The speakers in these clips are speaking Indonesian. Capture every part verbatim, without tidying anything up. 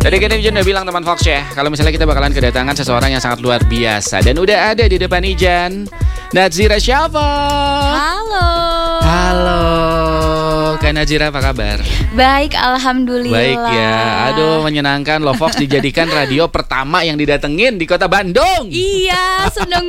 Tadi kan Ijan udah bilang teman Fox ya, kalau misalnya kita bakalan kedatangan seseorang yang sangat luar biasa. Dan udah ada di depan Ijan, Nazira Syafa. Halo. Halo, Kak Nazira apa kabar? Baik, alhamdulillah. Baik ya, aduh menyenangkan loh Fox dijadikan radio pertama yang didatengin di kota Bandung. Iya, seneng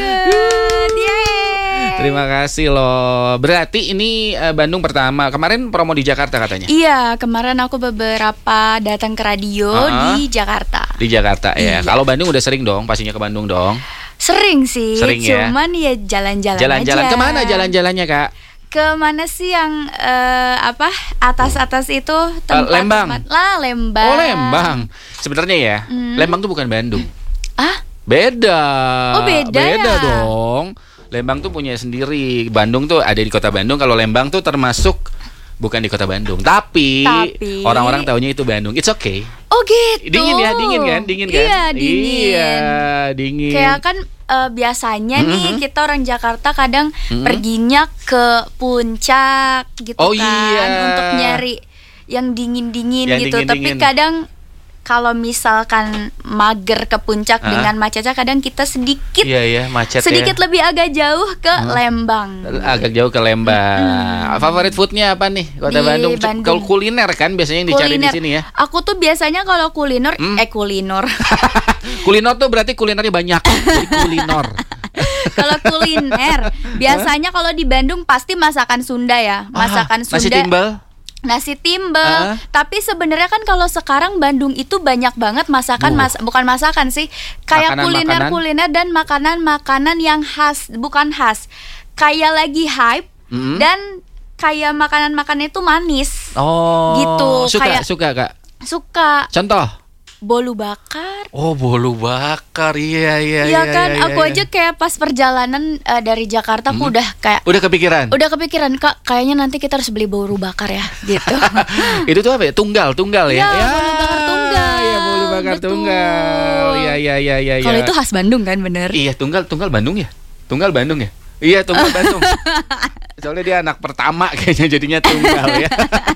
banget. Yeay. Terima kasih loh. Berarti ini uh, Bandung pertama. Kemarin promo di Jakarta katanya. Iya, kemarin aku beberapa datang ke radio uh-huh. di Jakarta. Di Jakarta ya. Iya. Kalau Bandung udah sering dong, pastinya ke Bandung dong. Sering sih. Sering ya. Cuman ya jalan-jalan Jalan-jalan aja. kemana jalan-jalannya Kak? Kemana sih yang uh, apa atas-atas itu tempat, uh, Lembang. tempat lah Lembang. Oh Lembang. Sebenarnya ya, hmm. Lembang tuh bukan Bandung. Ah? Beda. Oh beda. Beda ya? dong. Lembang tuh punya sendiri. Bandung tuh ada di kota Bandung. Kalau Lembang tuh termasuk bukan di kota Bandung. Tapi, Tapi orang-orang taunya itu Bandung. It's okay. Oh gitu. Dingin ya, dingin kan? Dingin kan? Iya dingin. Iya dingin. Kayak kan uh, biasanya mm-hmm. nih kita orang Jakarta kadang mm-hmm. perginya ke puncak gitu oh, kan iya. untuk nyari yang dingin-dingin yang gitu. dingin-dingin. Tapi kadang kalau misalkan mager ke puncak uh? dengan macetnya, kadang kita sedikit iya, iya, macet sedikit ya. lebih agak jauh ke hmm. Lembang. Agak jauh ke Lembang. Hmm. Favorit foodnya apa nih kota Bandung? Bandung? Kalau kuliner kan biasanya yang dicari kuliner. Di sini ya. Aku tuh biasanya kalau kuliner hmm? eh kuliner. Kuliner tuh berarti kulinernya banyak. Jadi kuliner. Kalau kuliner biasanya kalau di Bandung pasti masakan Sunda ya, masakan ah, Sunda. Nasi timbel. Nasi timbel, uh. tapi sebenarnya kan kalau sekarang Bandung itu banyak banget masakan, uh. mas, bukan masakan sih, kayak kuliner-kuliner dan makanan-makanan yang khas, bukan khas, kayak lagi hype mm-hmm. dan kayak makanan-makanan itu manis, oh, gitu. Suka, kayak, suka kak. Suka. Contoh. Bolu bakar. Oh, bolu bakar. Iya, iya, iya. Iya kan, iya, aku iya. aja kayak pas perjalanan uh, dari Jakarta aku hmm. udah kayak udah kepikiran. Udah kepikiran, Kak, kayaknya nanti kita harus beli bolu bakar ya, gitu. Itu tuh apa ya? Tunggal, tunggal ya. Ya, ya bolu bakar tunggal. Iya, bolu bakar betul. Tunggal. Iya, iya, iya, iya, iya. Kalau itu khas Bandung kan, bener? Iya, tunggal, tunggal Bandung ya. Tunggal Bandung ya. Iya, tunggal Bandung. Soalnya dia anak pertama kayaknya jadinya tunggal ya.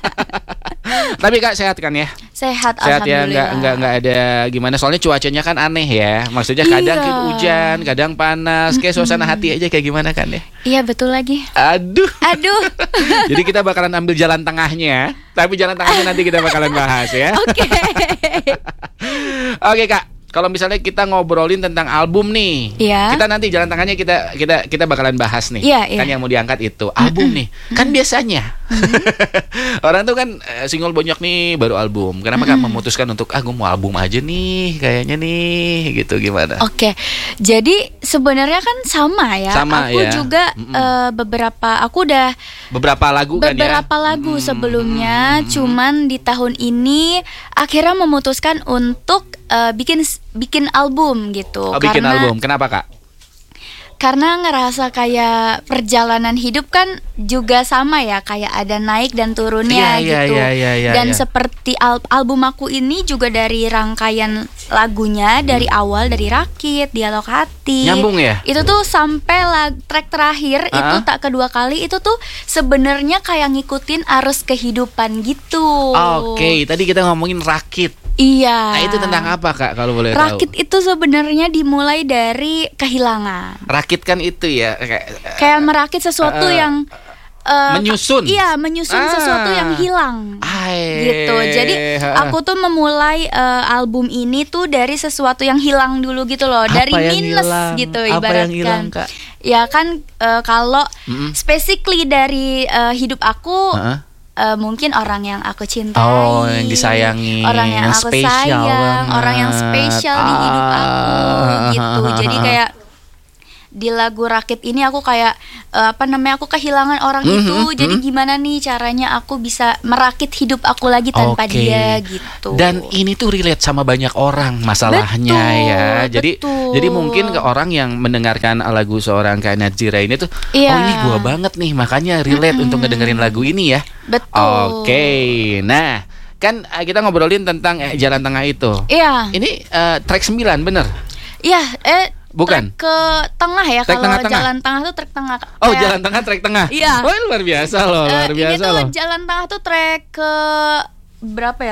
Tapi Kak sehat kan ya? Sehat, sehat ya, alhamdulillah. nggak nggak nggak ada gimana. Soalnya cuacanya kan aneh ya. Maksudnya kadang iya. hujan, kadang panas. Kayak suasana hati aja kayak gimana kan ya? Iya betul lagi. Aduh. Aduh. Jadi kita bakalan ambil jalan tengahnya. Tapi jalan tengahnya nanti kita bakalan bahas ya. Oke. Oke Kak. Kalau misalnya kita ngobrolin tentang album nih, yeah. kita nanti jalan tengahnya kita kita kita bakalan bahas nih, yeah, yeah. kan yang mau diangkat itu album nih, kan biasanya orang tuh kan single banyak nih baru album, kenapa kan memutuskan untuk ah gue mau album aja nih, kayaknya nih, gitu gimana? Oke, okay. Jadi sebenarnya kan sama ya, sama, aku ya. juga uh, beberapa, aku udah beberapa lagu kan ya, beberapa lagu hmm. sebelumnya, hmm. cuman di tahun ini akhirnya memutuskan untuk uh, bikin bikin album gitu. Oh, bikin album. Kenapa Kak? Karena ngerasa kayak perjalanan hidup kan juga sama ya, kayak ada naik dan turunnya yeah, gitu. Yeah, yeah, yeah, dan yeah. seperti al- album aku ini juga dari rangkaian lagunya hmm. dari awal, dari Rakit, Dialog Hati. Nyambung ya? Itu tuh sampai lag- track terakhir uh-huh. itu tak kedua kali itu tuh sebenarnya kayak ngikutin arus kehidupan gitu. Oke, okay, tadi kita ngomongin Rakit. Iya. Nah itu tentang apa Kak kalau boleh tahu? Rakit itu sebenarnya dimulai dari kehilangan. Rakit kan itu ya kayak, kayak merakit sesuatu uh, yang uh, menyusun. Iya, menyusun ah. sesuatu yang hilang. Ay. Gitu. Jadi aku tuh memulai uh, album ini tuh dari sesuatu yang hilang dulu gitu loh, apa dari minus hilang? Gitu apa ibaratkan. Yang hilang, Kak? Ya kan uh, kalau mm-hmm. specifically dari uh, hidup aku uh-huh. Uh, mungkin orang yang aku cintai, oh, yang disayangi, orang yang, yang aku sayang, banget. Orang yang spesial ah. di hidup aku, gitu. Jadi kayak di lagu Rakit ini aku kayak uh, apa namanya aku kehilangan orang mm-hmm, itu. Mm-hmm. Jadi gimana nih caranya aku bisa merakit hidup aku lagi tanpa okay. dia gitu. Dan ini tuh relate sama banyak orang masalahnya betul, ya. Jadi betul. jadi mungkin ke orang yang mendengarkan lagu seorang kayak Nazira ini tuh yeah. oh ini gua banget nih, makanya relate mm-hmm. untuk ngedengerin lagu ini ya. Betul. Oke. Okay. Nah, kan kita ngobrolin tentang eh, jalan tengah itu. Iya. Ini uh, track sembilan bener? Iya, eh bukan ke tengah ya, kalau jalan tengah tuh track tengah. Oh, kayak, jalan tengah track tengah. Iya. Oh, luar biasa loh, luar uh, biasa ini tuh loh. Jalan tengah tuh track ke berapa ya?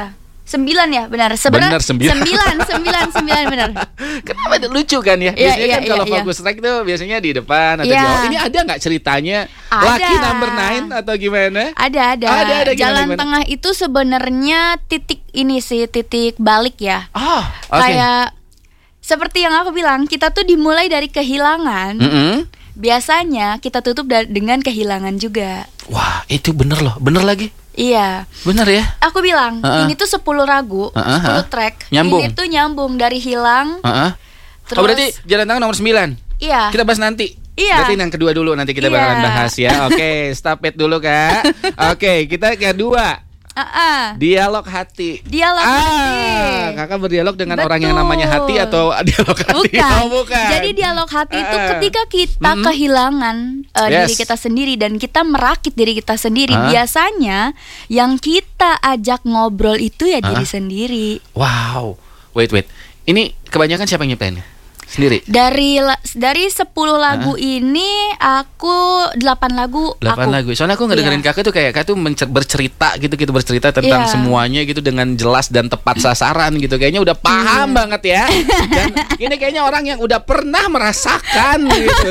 Sembilan ya, benar. Sebenarnya Benar, sembilan. sembilan, sembilan, sembilan, benar. Kenapa itu lucu kan ya? Iya, Biasanya iya, kan kalau iya, Focus Track tuh biasanya di depan atau di Iya. bawah. Ini ada nggak ceritanya? Ada. Lucky number nine atau gimana? Ada, ada. Ada, ada, gimana, Jalan gimana? tengah itu sebenarnya titik ini sih, titik balik ya. Oh, oke. Kayak seperti yang aku bilang, kita tuh dimulai dari kehilangan. Mm-mm. Biasanya kita tutup da- dengan kehilangan juga. Wah, itu bener loh, bener lagi. Iya. Bener ya? Aku bilang, Uh-uh. ini tuh sepuluh lagu, Uh-uh, sepuluh uh-uh. track. Nyambung. Ini tuh nyambung dari hilang. Heeh. Terus Oh, berarti Jalan Tengah nomor sembilan. iya. Kita bahas nanti. Iya. Berarti yang kedua dulu nanti kita Iya. bakalan bahas ya. Oke, stop it dulu, Kak. Oke, kita kedua. Uh-uh. Dialog hati. Dialog ah, hati. Kakak berdialog dengan Betul. orang yang namanya hati atau dialog hati? Bukan. Oh, bukan. Jadi dialog hati itu Ah. ketika kita Hmm. kehilangan uh, Yes. diri kita sendiri dan kita merakit diri kita sendiri. Ah. Biasanya yang kita ajak ngobrol itu ya Ah. diri sendiri. Wow. Wait, wait. Ini kebanyakan siapa yang nyiptain? Sendiri? Dari la- dari sepuluh lagu ini aku delapan lagu delapan aku. lagu. Soalnya aku ngedengerin Iya. kakak tuh kayak kakak tuh mencer- bercerita gitu gitu bercerita tentang Iya. semuanya gitu dengan jelas dan tepat sasaran gitu. Kayaknya udah paham Iya. banget ya. Dan ini kayaknya orang yang udah pernah merasakan gitu.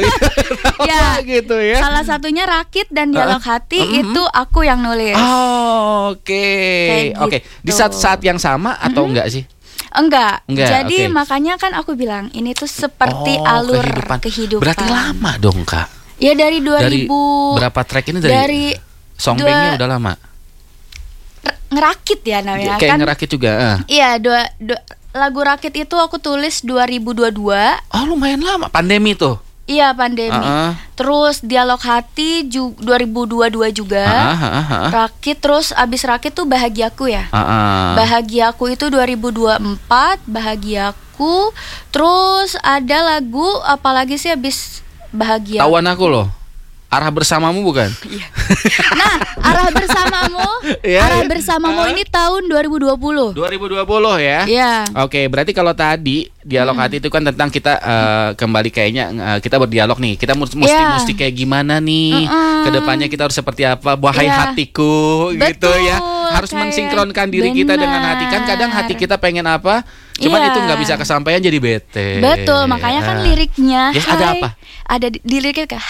Ya. gitu ya. Salah satunya Rakit dan Dialog Ah. Hati Mm-mm. itu aku yang nulis. Oh, oke. Kayak Oke. Di gitu. saat-saat yang sama atau enggak sih? Enggak. Enggak, Jadi oke. makanya kan aku bilang ini tuh seperti Oh, alur kehidupan. kehidupan. Berarti lama dong, Kak. Ya dari dua Dari ribu berapa track ini dari, dari Songbengnya dua- udah lama. r- ngerakit ya namanya Kayak kan. ngerakit juga. ah. Iya, dua, dua- lagu Rakit itu aku tulis dua ribu dua puluh dua. Oh, lumayan lama pandemi tuh. Iya, pandemi. Ah, ah. Terus Dialog Hati ju- dua ribu dua puluh dua juga. Ah, ah, ah, ah. Rakit terus abis Rakit tuh Bahagiaku ya. Ah, ah. Bahagiaku itu dua ribu dua puluh empat, Bahagiaku. Terus ada lagu apalagi sih abis Bahagia. Tawan aku loh. Arah bersamamu bukan? Nah, Arah Bersamamu, Iya, Arah iya. Bersamamu Ah. ini tahun dua ribu dua puluh. dua ribu dua puluh ya. Iya. Oke, berarti kalau tadi dialog hati itu kan tentang kita eh, kembali kayaknya eh, kita berdialog nih. Kita mus- mesti Iya. mesti kayak gimana nih? Mm-mm. Kedepannya kita harus seperti apa? Wahai Iya. hatiku gitu Betul, ya. Harus kayak mensinkronkan diri kita dengan hati. Kan kadang hati kita pengen apa? Cuman Iya. itu nggak bisa kesampaian jadi bete. Betul, makanya kan Ah. liriknya. Yes, ada hai- apa? Ada di, di liriknya